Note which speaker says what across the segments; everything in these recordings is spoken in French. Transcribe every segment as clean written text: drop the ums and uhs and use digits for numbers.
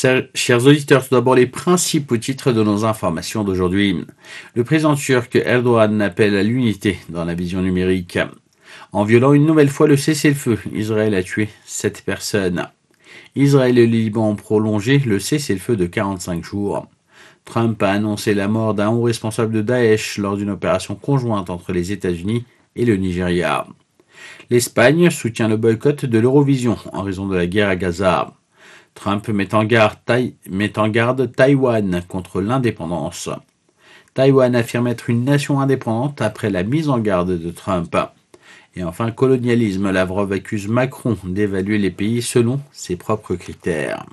Speaker 1: Chers auditeurs, tout d'abord les principaux titres de nos informations d'aujourd'hui. Le président turc Erdogan appelle à l'unité dans la vision numérique. En violant une nouvelle fois le cessez-le-feu, Israël a tué 7 personnes. Israël et le Liban ont prolongé le cessez-le-feu de 45 jours. Trump a annoncé la mort d'un haut responsable de Daesh lors d'une opération conjointe entre les États-Unis et le Nigeria. L'Espagne soutient le boycott de l'Eurovision en raison de la guerre à Gaza. Trump met en garde Taïwan contre l'indépendance. Taïwan affirme être une nation indépendante après la mise en garde de Trump. Et enfin, colonialisme, Lavrov accuse Macron d'évaluer les pays selon ses propres critères.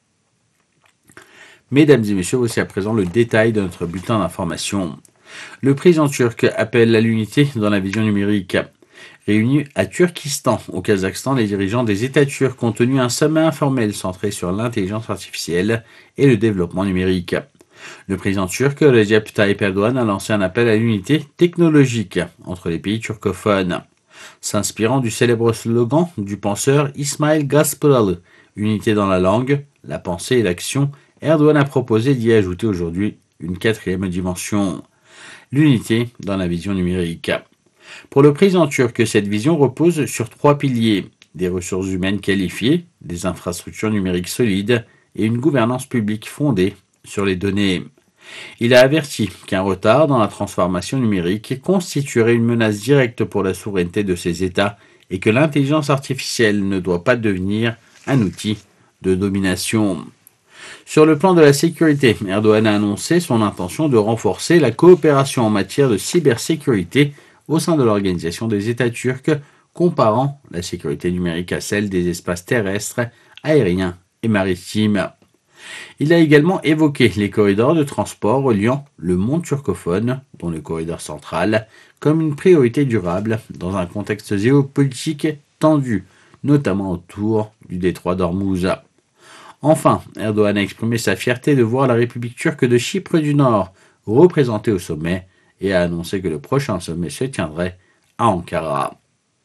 Speaker 1: Mesdames et messieurs, voici à présent le détail de notre bulletin d'information. Le président turc appelle à l'unité dans la vision numérique. Réunis à Turkistan, au Kazakhstan, les dirigeants des États turcs ont tenu un sommet informel centré sur l'intelligence artificielle et le développement numérique. Le président turc Recep Tayyip Erdogan a lancé un appel à l'unité technologique entre les pays turcophones. S'inspirant du célèbre slogan du penseur Ismail Gasparalı, « Unité dans la langue, la pensée et l'action », Erdogan a proposé d'y ajouter aujourd'hui une 4e dimension, l'unité dans la vision numérique. Pour le président turc, cette vision repose sur 3 piliers, des ressources humaines qualifiées, des infrastructures numériques solides et une gouvernance publique fondée sur les données. Il a averti qu'un retard dans la transformation numérique constituerait une menace directe pour la souveraineté de ces États et que l'intelligence artificielle ne doit pas devenir un outil de domination. Sur le plan de la sécurité, Erdogan a annoncé son intention de renforcer la coopération en matière de cybersécurité au sein de l'Organisation des États turcs, comparant la sécurité numérique à celle des espaces terrestres, aériens et maritimes. Il a également évoqué les corridors de transport reliant le monde turcophone, dont le corridor central, comme une priorité durable dans un contexte géopolitique tendu, notamment autour du détroit d'Ormuz. Enfin, Erdogan a exprimé sa fierté de voir la République turque de Chypre du Nord représentée au sommet et a annoncé que le prochain sommet se tiendrait à Ankara.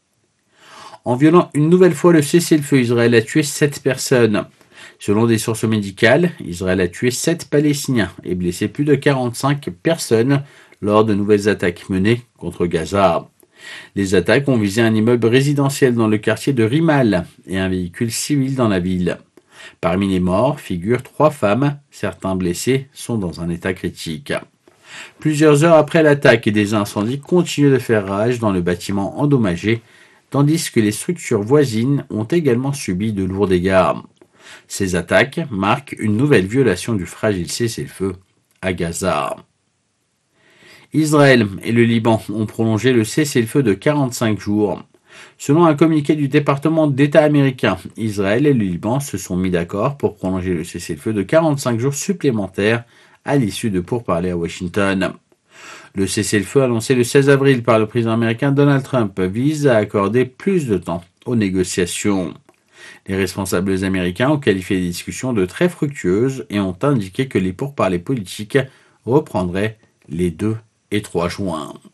Speaker 1: En violant une nouvelle fois le cessez-le-feu, Israël a tué 7 personnes. Selon des sources médicales, Israël a tué 7 Palestiniens et blessé plus de 45 personnes lors de nouvelles attaques menées contre Gaza. Les attaques ont visé un immeuble résidentiel dans le quartier de Rimal et un véhicule civil dans la ville. Parmi les morts figurent 3 femmes, certains blessés sont dans un état critique. Plusieurs heures après l'attaque, des incendies continuent de faire rage dans le bâtiment endommagé, tandis que les structures voisines ont également subi de lourds dégâts. Ces attaques marquent une nouvelle violation du fragile cessez-le-feu à Gaza. Israël et le Liban ont prolongé le cessez-le-feu de 45 jours. Selon un communiqué du département d'État américain, Israël et le Liban se sont mis d'accord pour prolonger le cessez-le-feu de 45 jours supplémentaires à l'issue de pourparlers à Washington. Le cessez-le-feu annoncé le 16 avril par le président américain Donald Trump vise à accorder plus de temps aux négociations. Les responsables américains ont qualifié les discussions de très fructueuses et ont indiqué que les pourparlers politiques reprendraient les 2 et 3 juin.